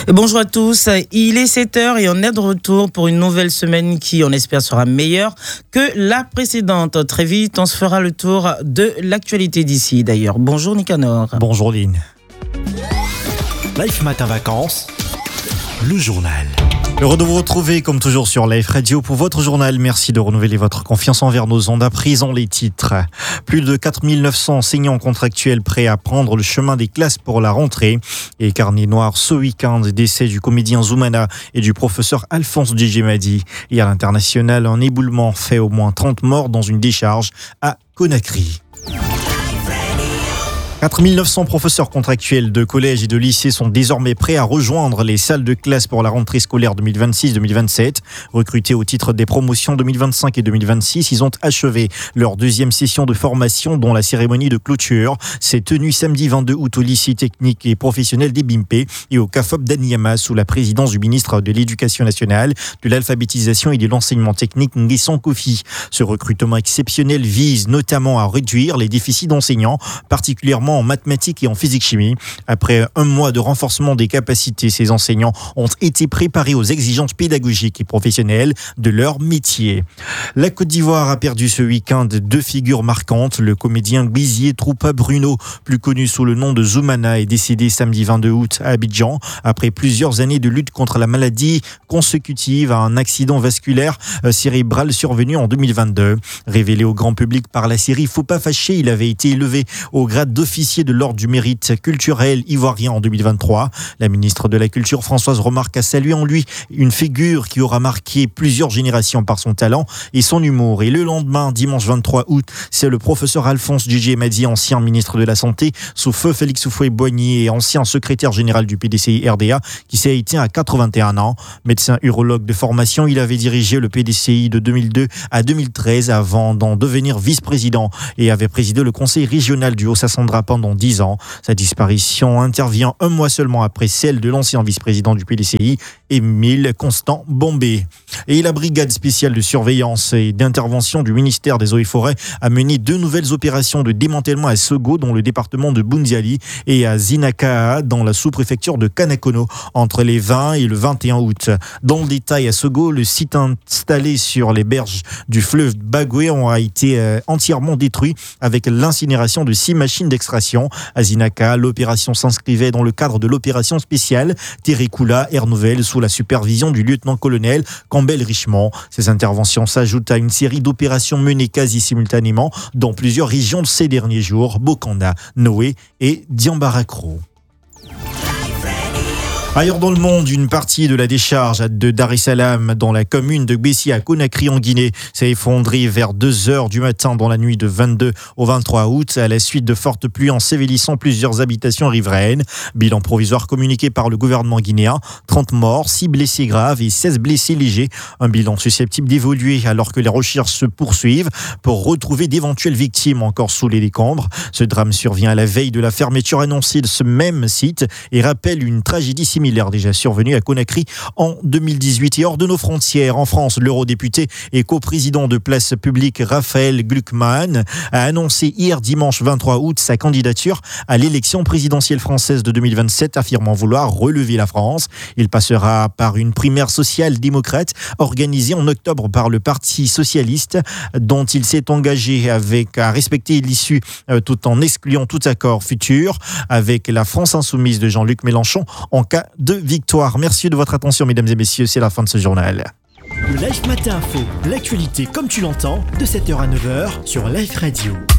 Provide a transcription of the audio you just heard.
Bonjour à tous, il est 7h et on est de retour pour une nouvelle semaine qui, on espère, sera meilleure que la précédente. Très vite, on se fera le tour de l'actualité d'ici d'ailleurs. Bonjour Nicanor. Bonjour Lynn. Life Matin Vacances, le journal. Heureux de vous retrouver comme toujours sur Life Radio pour votre journal. Merci de renouveler votre confiance envers nos ondes. À présent les titres. Plus de 4900 enseignants contractuels prêts à prendre le chemin des classes pour la rentrée. Et carnet noir ce week-end, décès du comédien Zoumana et du professeur Alphonse Djemadi. Et à l'international, un éboulement fait au moins 30 morts dans une décharge à Conakry. 4900 professeurs contractuels de collège et de lycée sont désormais prêts à rejoindre les salles de classe pour la rentrée scolaire 2026-2027. Recrutés au titre des promotions 2025 et 2026, ils ont achevé leur deuxième session de formation dont la cérémonie de clôture s'est tenue samedi 22 août au lycée technique et professionnel des Bimpé et au CAFOP d'Aniama sous la présidence du ministre de l'Éducation nationale, de l'alphabétisation et de l'enseignement technique Nguessan Kofi. Ce recrutement exceptionnel vise notamment à réduire les déficits d'enseignants, particulièrement en mathématiques et en physique-chimie. Après un mois de renforcement des capacités, ces enseignants ont été préparés aux exigences pédagogiques et professionnelles de leur métier. La Côte d'Ivoire a perdu ce week-end deux figures marquantes. Le comédien Bizier Troupa Bruno, plus connu sous le nom de Zoumana, est décédé samedi 22 août à Abidjan après plusieurs années de lutte contre la maladie consécutive à un accident vasculaire cérébral survenu en 2022. Révélé au grand public par la série Faut pas fâcher, il avait été élevé au grade d'officier de l'ordre du mérite culturel ivoirien en 2023. La ministre de la Culture Françoise Remarque a salué en lui une figure qui aura marqué plusieurs générations par son talent et son humour. Et le lendemain, dimanche 23 août, c'est le professeur Alphonse Djemadi, ancien ministre de la Santé, sous feu Félix Houphouët-Boigny et ancien secrétaire général du PDCI RDA, qui s'est éteint à 81 ans. Médecin urologue de formation, il avait dirigé le PDCI de 2002 à 2013 avant d'en devenir vice-président et avait présidé le conseil régional du Haut-Sassandra pendant 10 ans. Sa disparition intervient un mois seulement après celle de l'ancien vice-président du PDCI, Émile Constant Bombé. Et la brigade spéciale de surveillance et d'intervention du ministère des Eaux et Forêts a mené deux nouvelles opérations de démantèlement à Sego, dans le département de Boundiali, et à Zinaka, dans la sous-préfecture de Kanakono, entre les 20 et le 21 août. Dans le détail, à Sego, le site installé sur les berges du fleuve Bagoué a été entièrement détruit avec l'incinération de 6 machines d'extraction. À Zinaka, l'opération s'inscrivait dans le cadre de l'opération spéciale Terikula Air Nouvelle sous la supervision du lieutenant-colonel Campbell Richemont. Ces interventions s'ajoutent à une série d'opérations menées quasi simultanément dans plusieurs régions de ces derniers jours, Bokanda, Noé et Diambarakro. Ailleurs dans le monde, une partie de la décharge de Dar es Salaam dans la commune de Gbessi à Conakry en Guinée s'est effondrée vers 2h du matin dans la nuit de 22 au 23 août à la suite de fortes pluies ensévélissant plusieurs habitations riveraines. Bilan provisoire communiqué par le gouvernement guinéen, 30 morts, 6 blessés graves et 16 blessés légers. Un bilan susceptible d'évoluer alors que les recherches se poursuivent pour retrouver d'éventuelles victimes encore sous les décombres. Ce drame survient à la veille de la fermeture annoncée de ce même site et rappelle une tragédie similaire déjà survenu à Conakry en 2018. Et hors de nos frontières, en France, l'eurodéputé et coprésident de Place Publique Raphaël Gluckman a annoncé hier dimanche 23 août sa candidature à l'élection présidentielle française de 2027, affirmant vouloir relever la France. Il passera par une primaire social-démocrate organisée en octobre par le Parti socialiste, dont il s'est engagé à respecter l'issue tout en excluant tout accord futur avec la France insoumise de Jean-Luc Mélenchon en cas de victoire. Merci de votre attention, mesdames et messieurs, c'est la fin de ce journal. Le Life Matin Info, l'actualité comme tu l'entends, de 7h à 9h sur Life Radio.